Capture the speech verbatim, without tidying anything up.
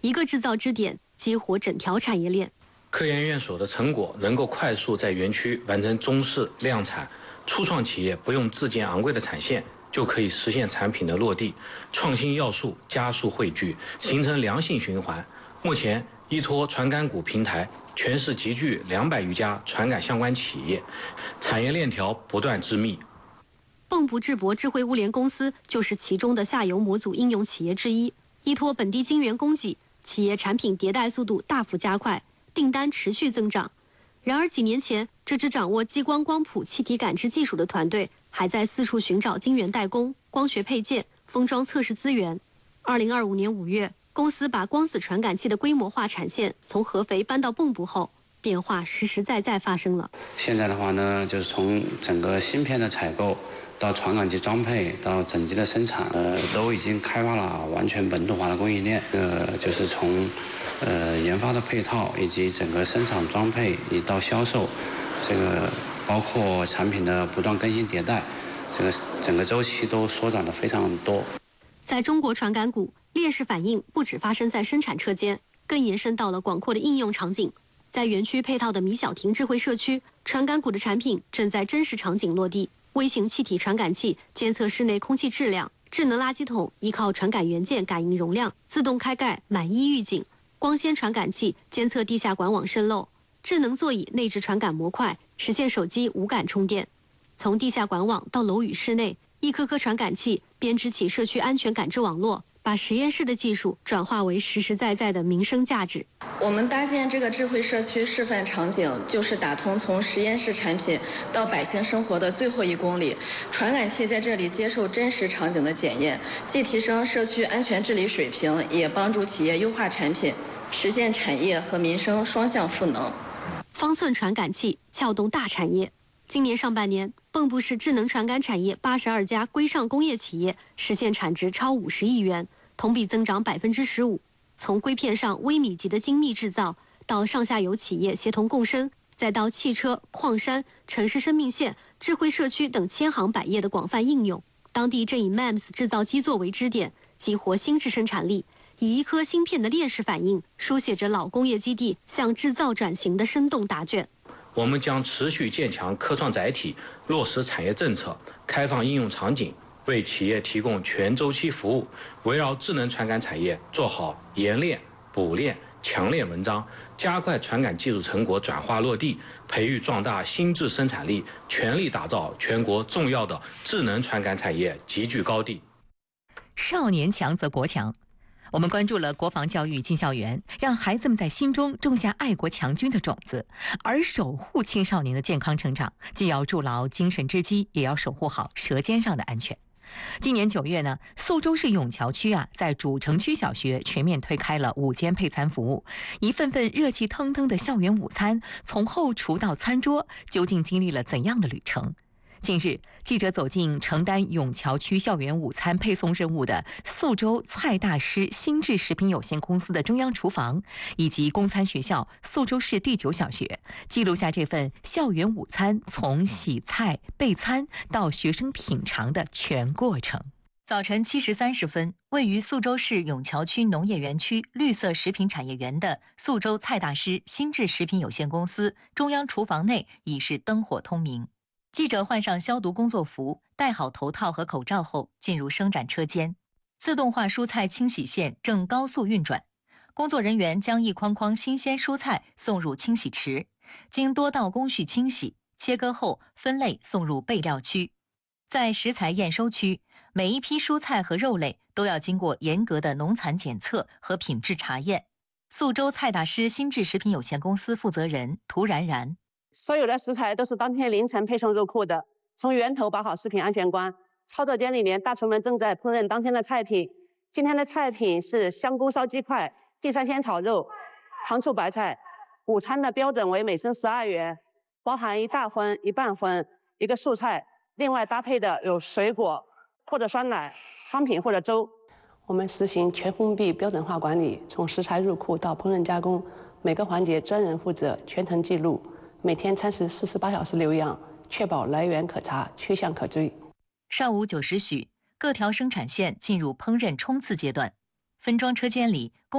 一个制造支点激活整条产业链。 科研院所的成果能够快速在园区完成中试量产，初创企业不用自建昂贵的产线，就可以实现产品的落地，创新要素加速汇聚，形成良性循环。目前，依托传感股平台，全市集聚两百余家传感相关企业，产业链条不断织密。 蚌埠智博智慧物联公司就是其中的下游模组应用企业之一。依托本地晶圆供给，企业产品迭代速度大幅加快，订单持续增长。然而几年前，这支掌握激光光谱气体感知技术的团队还在四处寻找晶圆代工、光学配件、封装测试资源。二零二五年五月，公司把光子传感器的规模化产线从合肥搬到蚌埠后，变化实实在在发生了。 现在的话呢，就是从整个芯片的采购到传感器装配到整机的生产，呃，都已经开发了完全本土化的供应链。呃，就是从呃研发的配套以及整个生产装配，以到销售，这个包括产品的不断更新迭代，这个整个周期都缩短的非常多。 在中国传感股，链式反应不只发生在生产车间，更延伸到了广阔的应用场景。在园区配套的米小亭智慧社区，传感股的产品正在真实场景落地。微型气体传感器监测室内空气质量，智能垃圾桶依靠传感元件感应容量，自动开盖满意预警；光纤传感器监测地下管网渗漏，智能座椅内置传感模块，实现手机无感充电。从地下管网到楼宇室内，一颗颗传感器编织起社区安全感知网络，把实验室的技术转化为实实在在的民生价值。 我们搭建这个智慧社区示范场景，就是打通从实验室产品到百姓生活的最后一公里。传感器在这里接受真实场景的检验，既提升社区安全治理水平，也帮助企业优化产品，实现产业和民生双向赋能。 方寸传感器撬动大产业。今年上半年，蚌埠市智能传感产业八十二家规上工业企业实现产值超五十亿元，同比增长百分之十五。从硅片上微米级的精密制造，到上下游企业协同共生，再到汽车、矿山、城市生命线、智慧社区等千行百业的广泛应用。当地正以 M A M S 制造机作为支点，激活新质生产力，以一颗芯片的链式反应，书写着老工业基地向制造转型的生动答卷。 我们将持续建强科创载体，落实产业政策，开放应用场景，为企业提供全周期服务，围绕智能传感产业做好研链、补链、强链文章，加快传感技术成果转化落地，培育壮大新质生产力，全力打造全国重要的智能传感产业集聚高地。 少年强则国强。我们关注了国防教育进校园，让孩子们在心中种下爱国强军的种子，而守护青少年的健康成长，既要筑牢精神之基，也要守护好舌尖上的安全。今年九月呢，宿州市永桥区啊，在主城区小学全面推开了午间配餐服务。一份份热气腾腾的校园午餐，从后厨到餐桌，究竟经历了怎样的旅程？近日，记者走进承担永桥区校园午餐配送任务的宿州蔡大师新智食品有限公司的中央厨房，以及公餐学校宿州市第九小学，记录下这份校园午餐从洗菜、备餐到学生品尝的全过程。 早晨七时三十分，位于宿州市永桥区农业园区绿色食品产业园的宿州蔡大师新智食品有限公司中央厨房内已是灯火通明。记者换上消毒工作服，戴好头套和口罩后，进入生产车间。自动化蔬菜清洗线正高速运转，工作人员将一筐筐新鲜蔬菜送入清洗池，经多道工序清洗、切割后分类送入备料区。在食材验收区，每一批蔬菜和肉类都要经过严格的农残检测和品质查验。宿州蔡大师新智食品有限公司负责人涂然然。 所有的食材都是当天凌晨配送入库的，从源头把好食品安全关。操作间里面，大厨们正在烹饪当天的菜品。今天的菜品是香菇烧鸡块、地三鲜炒肉、糖醋白菜。午餐的标准为每升十二元，包含一大荤、一半荤、一个素菜，另外搭配的有水果或者酸奶、汤品或者粥。我们实行全封闭标准化管理，从食材入库到烹饪加工，每个环节专人负责，全程记录。每天餐食四十八小时留样，确保来源可查、去向可追。 上午九时许，各条生产线进入烹饪冲刺阶段，分装车间里。